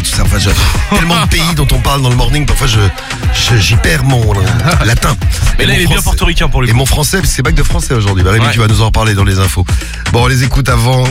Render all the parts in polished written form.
tout ça. Enfin, tellement de pays dont on parle dans le morning, parfois j'y perds mon latin. Mais là, il est bien portoricain pour le coup. Et mon français, c'est bac de français aujourd'hui. Rémi, tu vas nous en reparler dans les infos. Bon, on les écoute avant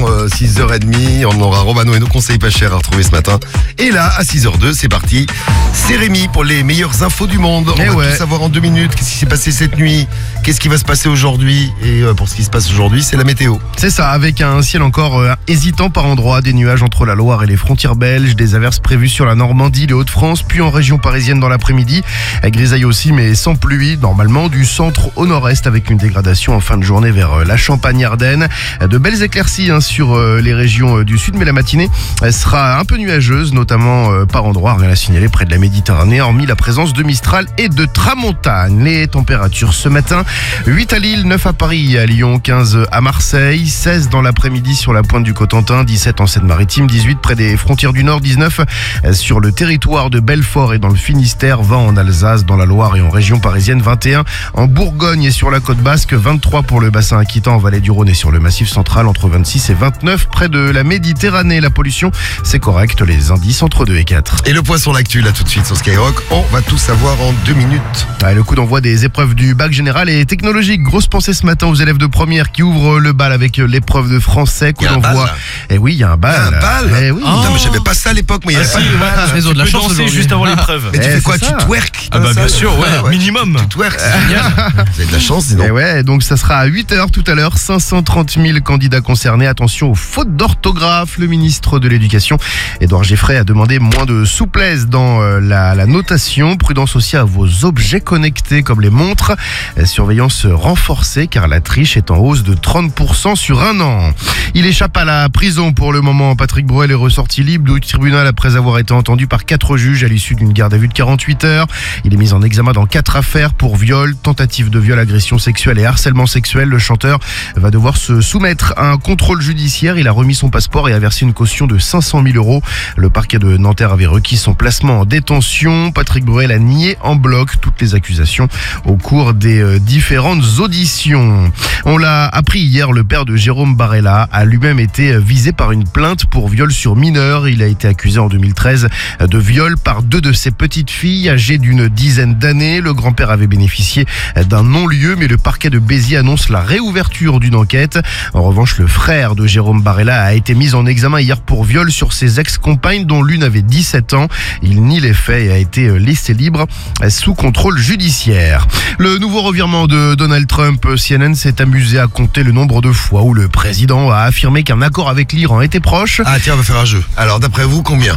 6h30. On aura Romano et nos conseils pas chers à retrouver ce matin. Et là, à 6h02, c'est parti. C'est Rémi pour les meilleures infos du monde. On va tout savoir en 2 minutes. Qu'est-ce qui s'est passé cette nuit? Qu'est-ce qui va se passer aujourd'hui? Et pour ce qui se passe aujourd'hui, c'est la météo. C'est ça, avec un ciel encore hésitant par endroits, des nuages entre la Loire et les frontières belges, des averses prévues sur la Normandie, les Hauts-de-France, puis en région parisienne dans l'après-midi. Grisaille aussi, mais sans pluie, normalement du centre au nord-est, avec une dégradation en fin de journée vers la Champagne-Ardenne. De belles éclaircies sur les régions du sud, mais la matinée sera un peu nuageuse, notamment par endroits, rien à signaler près de la Méditerranée, hormis la présence de Mistral et de Tramontane. Les températures ce matin, 8 à Lille, 9 à Paris, à Lyon, 15 à Marseille, 16 dans l'après-midi sur la pointe du Cotentin, 17 en Seine-Maritime, 18 près des frontières du Nord, 19 sur le territoire de Belfort et dans le Finistère, 20 en Alsace, dans la Loire et en région parisienne, 21 en Bourgogne et sur la côte basque, 23 pour le bassin aquitain en vallée du Rhône et sur le massif central, entre 26 et 29 près de la Méditerranée. La pollution, c'est correct, les indices entre 2 et 4. Et le point sur l'actu, là tout de suite sur Skyrock, on va tout savoir en 2 minutes. Le coup d'envoi des épreuves du bac général et technologique. Grosse pensée ce matin aux élèves de première qui ouvrent le bal avec l'épreuve de français. Coup d'envoi. Et oui, il y a un bal. Un bal. Oui. Non, mais j'avais pas ça à l'époque. Mais il y a Ils ont de la chance danser juste avant l'épreuve. Mais tu fais quoi? Tu twerk? Ah bah bien sûr, minimum. Tu twerk, c'est génial. Vous avez de la chance, dis donc. Et donc ça sera à 8h tout à l'heure. 530 000 candidats concernés. Attention aux fautes d'orthographe. Le ministre de l'Éducation, Édouard Geffray, a demandé moins de souplesse dans la notation. Prudence aussi à vos objets connectés comme les montres. Surveillance renforcée car la triche est en hausse de 30% sur un an. Il échappe à la prison pour le moment. Patrick Bruel est ressorti libre du tribunal après avoir été entendu par 4 juges à l'issue d'une garde à vue de 48 heures. Il est mis en examen dans 4 affaires pour viol, tentative de viol, agression sexuelle et harcèlement sexuel. Le chanteur va devoir se soumettre à un contrôle judiciaire. Il a remis son passeport et a versé une caution de 500 000 €. Le parquet de Nanterre avait requis son placement en détention. Patrick Bruel a nié en bloc toutes les accusations au cours des différentes auditions. On l'a appris hier, le père de Jérôme Barella a lui-même été visé par une plainte pour viol sur mineur. Il a été accusé en 2013 de viol par 2 de ses petites filles âgées d'une dizaine d'années. Le grand-père avait bénéficié d'un non-lieu, mais le parquet de Béziers annonce la réouverture d'une enquête. En revanche, le frère de Jérôme Barella a été mis en examen hier pour viol sur ses ex-compagnes, dont l'une avait 17 ans. Il nie les faits et a été laissé libre sous contrôle judiciaire. Le nouveau revirement de Donald Trump, CNN s'est amusé à compter le nombre de fois où le président a affirmé qu'un accord avec l'Iran était proche. Ah tiens, on va faire un jeu. Alors d'après vous, combien?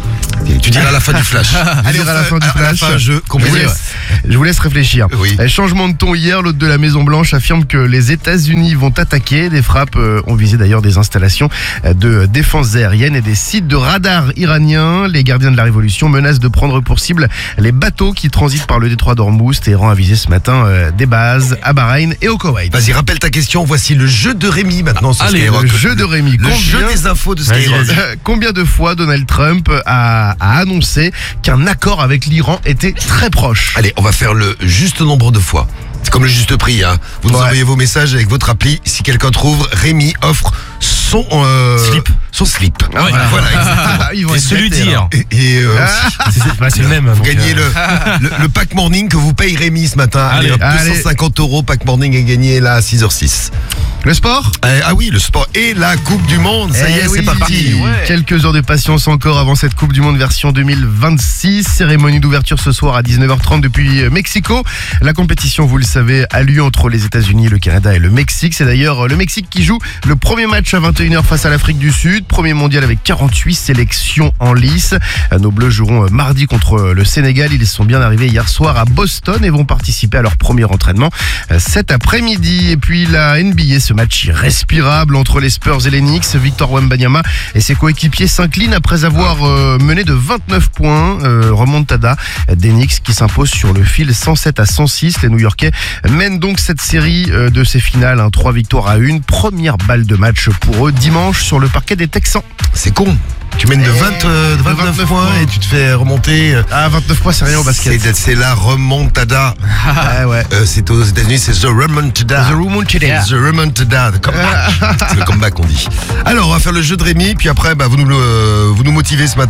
Tu diras à la fin du flash. Allez, à la fin du flash. Un jeu. Combien? Je vous laisse réfléchir. Oui. Changement de ton hier, l'hôte de la Maison-Blanche affirme que les États-Unis vont attaquer. Des frappes ont visé d'ailleurs des installations de défense aérienne et des sites de radars iraniens. Les gardiens de la révolution menacent de prendre pour cible les bateaux qui transitent par le détroit d'Ormuz. Téhéran a visé ce matin des bases à Bahreïn et au Koweït. Vas-y, rappelle ta question. Voici le jeu de Rémi maintenant sur Allez, Skyrock. Le jeu de Rémi. Le jeu des infos de Skyrock. Combien de fois Donald Trump a annoncé qu'un accord avec l'Iran était très proche? Allez, on va faire le juste nombre de fois. C'est comme le juste prix. Vous nous envoyez vos messages avec votre appli. Si quelqu'un trouve, Rémi offre son slip. Son slip. Ah ouais. Voilà, exactement. Et celui d'hier. C'est le même. Vous gagnez le pack morning que vous paye Rémi ce matin. Allez, 250 € pack morning à gagner là à 6h06. Le sport? Ah oui, le sport et la Coupe du Monde. Ça y est, c'est parti. Quelques heures de patience encore avant cette Coupe du Monde version 2026. Cérémonie d'ouverture ce soir à 19h30 depuis Mexico. La compétition, vous le savez, a lieu entre les États-Unis, le Canada et le Mexique. C'est d'ailleurs le Mexique qui joue le premier match à 21h face à l'Afrique du Sud. Premier mondial avec 48 sélections en lice. Nos Bleus joueront mardi contre le Sénégal. Ils sont bien arrivés hier soir à Boston et vont participer à leur premier entraînement cet après-midi. Et puis la NBA, ce match irrespirable entre les Spurs et les Knicks. Victor Wembanyama et ses coéquipiers s'inclinent après avoir mené de 29 points. Remontada des Knicks qui s'imposent sur le fil 107-106. Les New-Yorkais mènent donc cette série de ces finales. 3 victoires à 1. Première balle de match pour eux dimanche sur le parquet des Texans. C'est con. Tu mènes de 29 points et tu te fais remonter. 29 points, c'est rien au basket. C'est la remontada. C'est aux États-Unis, c'est the remontada. The remontada. The remontada. The comeback. C'est le comeback, on dit. Alors, on va faire le jeu de Rémi, puis après, vous nous motivez ce matin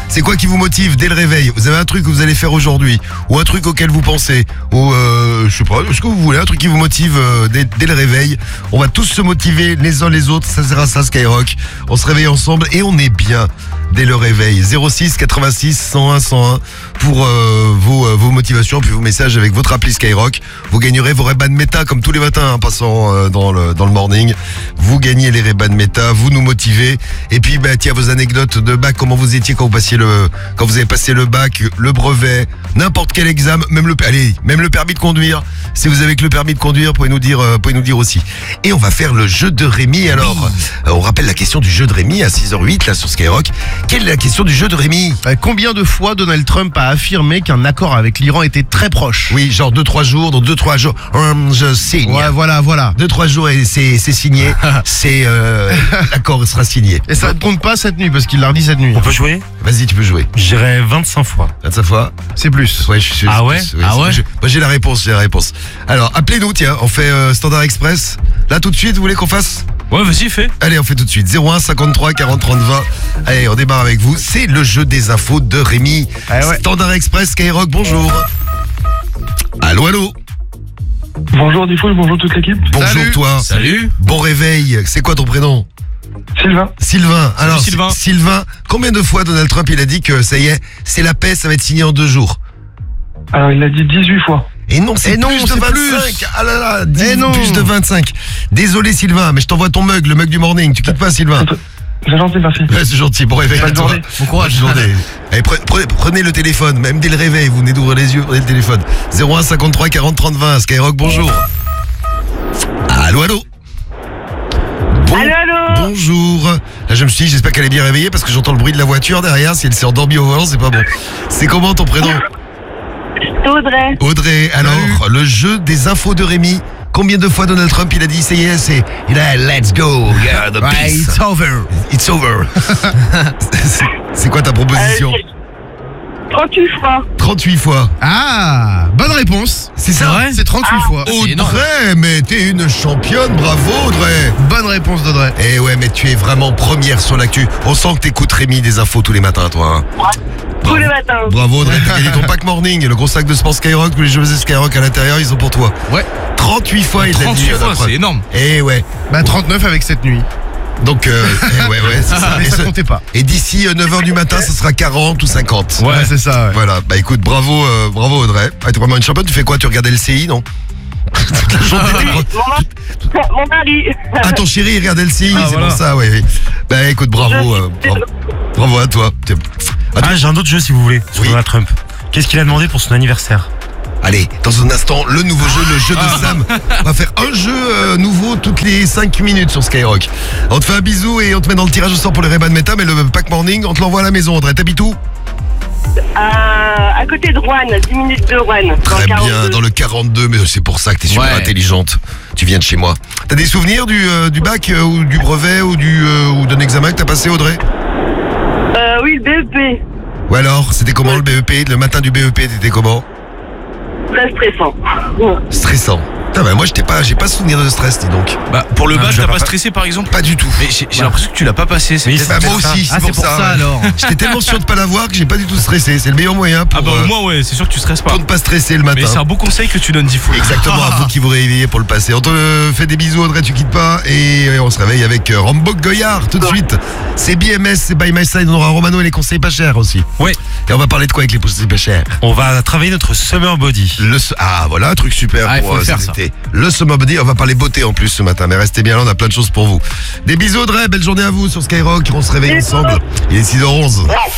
C'est quoi qui vous motive dès le réveil? Vous avez un truc que vous allez faire aujourd'hui, ou un truc auquel vous pensez, ou je sais pas, ce que vous voulez, un truc qui vous motive dès le réveil. On va tous se motiver les uns les autres, ça sera ça Skyrock. On se réveille ensemble et on est bien dès le réveil. 06 86 101 101 pour vos motivations, puis vos messages avec votre appli Skyrock. Vous gagnerez vos Ray-Ban Meta comme tous les matins en passant dans le morning. Vous gagnez les Ray-Ban Meta, vous nous motivez. Et puis tiens, vos anecdotes de bac, comment vous étiez quand vous avez passé le bac, le brevet, n'importe quel examen, même le permis de conduire. Si vous avez que le permis de conduire, pouvez nous dire aussi. Et on va faire le jeu de Rémi. Alors, on rappelle la question du jeu de Rémi à 6h08 là sur Skyrock. Quelle est la question du jeu de Rémi? Combien de fois Donald Trump a affirmé qu'un accord avec l'Iran était très proche? Oui, genre 2-3 jours, dans 2-3 jours, je signe. Ouais, voilà. 2-3 jours et c'est signé. L'accord sera signé. Et ça ne compte pas cette nuit, parce qu'il l'a redit cette nuit. On peut jouer? Vas-y, tu peux jouer. J'irai 25 fois. 25 fois? C'est plus. Ouais, je suis. Ah ouais? Moi j'ai la réponse. Alors, appelez-nous, tiens, on fait Standard Express. Là tout de suite, vous voulez qu'on fasse? Ouais, vas-y, fais. Allez, on fait tout de suite. 01 53 40 30 20. Allez, on démarre avec vous. C'est le jeu des infos de Rémi. Ouais. Standard Express, Skyrock, bonjour. Allô? Bonjour Diffoul, bonjour toute l'équipe. Bonjour Salut. toi. Salut. Bon réveil. C'est quoi ton prénom? Sylvain. Alors, Sylvain. Sylvain, combien de fois Donald Trump il a dit que ça y est, c'est la paix, ça va être signé en 2 jours? Alors il l'a dit 18 fois. Et non, c'est Et non, plus de c'est 25. plus. Ah là là, Et non. plus de 25. Désolé Sylvain, mais je t'envoie ton mug, le mug du morning. Tu quittes pas Sylvain. C'est gentil, merci. Ouais, c'est gentil, bon réveil à Bonne toi. journée. Bon courage. Bonne journée. Allez, prenez le téléphone, même dès le réveil, vous venez d'ouvrir les yeux, prenez le téléphone. 01 53 40 30 20, Skyrock, bonjour. Allô? Allô. Bonjour. Là, je me suis dit, j'espère qu'elle est bien réveillée parce que j'entends le bruit de la voiture derrière. Si elle s'est endormie au volant, c'est pas bon. C'est comment ton prénom? C'est Audrey. Audrey. Alors, le jeu des infos de Rémi. Combien de fois Donald Trump il a dit ça y est, il a let's go, yeah, the Ouais, peace. it's over. It's over. C'est quoi ta proposition? 38 fois. 38 fois. Ah, bonne réponse. C'est ça? vrai? C'est 38 fois. C'est énorme. Audrey, mais t'es une championne, bravo Audrey. Bonne réponse d'Audrey. Eh ouais, mais tu es vraiment première sur l'actu. On sent que t'écoutes Rémi des infos tous les matins, toi. Hein. Tous les matins. Bravo Audrey, t'as gagné ton pack morning et le gros sac de sport Skyrock, tous les jeux Skyrock à l'intérieur, ils sont pour toi. Ouais. 38 fois, il a dit. 38 fois, c'est énorme. Eh ouais. 39 avec cette nuit. Donc, ouais, c'est ça. Mais ça comptait pas. Et d'ici 9h du matin, ça sera 40 ou 50. Ouais, c'est ça. Ouais. Voilà, bah écoute, bravo Audrey. Ah, t'es vraiment une championne, tu fais quoi? Tu regardes LCI, non? Toute la journée, Mon mari. Ah, ton chéri, il regarde LCI, Ah, c'est voilà. pour ça, oui. Bah écoute, bravo à toi. J'ai un autre jeu si vous voulez, sur Oui. Donald Trump. Qu'est-ce qu'il a demandé pour son anniversaire? Allez, dans un instant, le nouveau jeu, le jeu de Sam. On va faire un jeu nouveau toutes les 5 minutes sur Skyrock. On te fait un bisou et on te met dans le tirage au sort pour les Ray-Ban Meta, mais le pack morning, on te l'envoie à la maison. Audrey, t'habites où? À côté de Rouen, 10 minutes de Rouen. Très bien, dans le 42, mais c'est pour ça que t'es super intelligente. Tu viens de chez moi. T'as des souvenirs du bac ou du brevet ou d'un examen que t'as passé, Audrey? Oui, le BEP. Ou alors, c'était comment le BEP? Le matin du BEP, t'étais comment? Très stressant. Stressant. Putain, bah moi j'ai pas souvenir de stress, dis donc. Bah, pour le Non, bac, je t'as l'ai pas pas- stressé par exemple? Pas du tout. Mais j'ai l'impression que tu l'as pas passé. C'est peut-être Bah, moi ça. aussi, Ah, c'est pour ça alors. J'étais tellement sûr de pas l'avoir que j'ai pas du tout stressé. C'est le meilleur moyen pour, Ah bah au moins ouais, c'est sûr que tu stresses pas. pour ne pas stresser le matin. Mais c'est un beau conseil que tu donnes 10 fois. Exactement, à vous qui vous réveillez pour le passer. On te fait des bisous, Audrey, tu quittes pas. Et on se réveille avec Rambo Goyard tout de suite. C'est BMS, c'est By My Side. On aura Romano et les conseils pas chers aussi. Ouais. Et on va parler de quoi avec les conseils pas chers? On va travailler notre summer body. Ah voilà, un truc super Ah, il pour faut le faire, cet été. Le Summer Body, on va parler beauté en plus ce matin. Mais restez bien là, on a plein de choses pour vous. Des bisous, Audrey, belle journée à vous sur Skyrock. On se réveille ensemble. Il est 6h11.